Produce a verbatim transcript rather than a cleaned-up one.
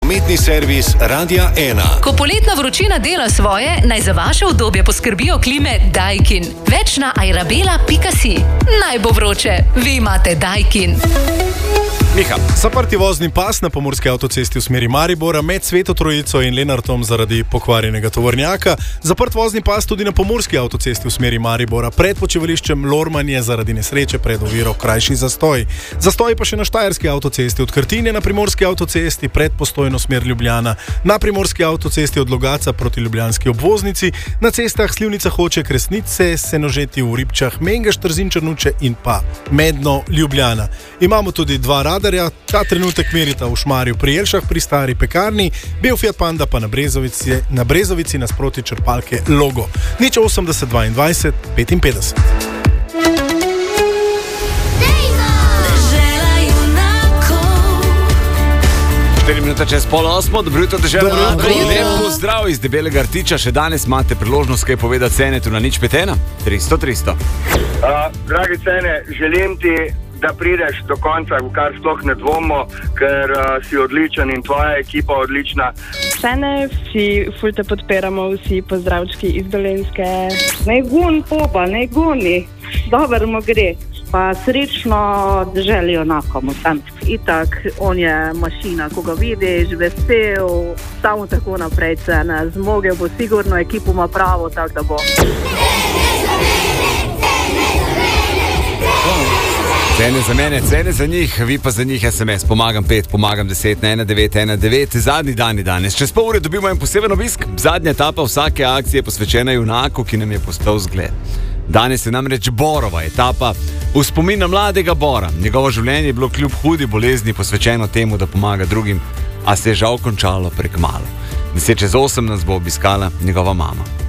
Prometni servis Radia ena. Ko poletna vročina dela svoje, naj za vaše udobje poskrbijo klime Daikin. Več na airabela pika si. Naj bo vroče, vi imate Daikin. Miha, zaprti vozni pas na pomurski avtocesti v smeri Maribora med Sveto Trojico in Lenartom zaradi pokvarjenega tovornjaka. Zaprt vozni pas tudi na pomurski avtocesti v smeri Maribora pred počivališčem Lormanje zaradi nesreče pred oviro krajši zastoj. Zastoj pa še na štajerski avtocesti od Krtine na primorski avtocesti pred Postojno smer Ljubljana, na primorski avtocesti od Logatca proti ljubljanski obvoznici, na cestah Slivnica Hoče Kresnice, Senožeti v Ribčah, Mengeš Trzin Črnuče in pa Medno Ljubljana. Imamo tudi dva radarja, ta trenutek merita v Šmarju pri Jelšah pri stari pekarni, bel Fiat Panda pa na Brezovici, na Brezovici nasproti črpalke Logo. Nič osemdeset dvaindvajset petinpetdeset. štiri minute čez pol osmo, dobro jutro, dežela junakov. Lep pozdrav iz Debelega Rtiča. Še danes imate priložnost kaj povedati Cenetu na nič pet ena tristo tristo. Uh, dragi Cene, želim ti, da prideš do konca, v kar sploh ne dvomimo, ker uh, si odličen in tvoja ekipa odlična. Cene, vsi ful te podpiramo, vsi pozdravčki iz Dolenjske. Naj gun popa, naj guni, dober mu gre. Pa srečno deželi junakom vsem. Itak, on je mašina, ko ga vidiš, vesel, samo tako naprej Cene. Zmogel bo sigurno, ekipo ima pravo, tako da bo. Cene za mene, cene za njih, vi pa za njih es em es. Pomagam pet, pomagam deset na ena devet ena devet. Zadnji dan je danes. Čez pol ure dobimo en poseben obisk. Zadnja etapa vsake akcije posvečena junaku, ki nam je postal zgled. Danes je namreč Borova etapa v spomin na mladega Bora. Njegovo življenje je bilo kljub hudi bolezni posvečeno temu, da pomaga drugim, a se je žal končalo prekmalu. Deset čez osem nas bo obiskala njegova mama.